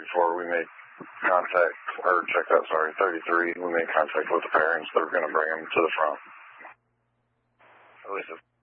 34, we made contact, or check that, sorry, 33, we made contact with the parents that were going to bring him to the front. At least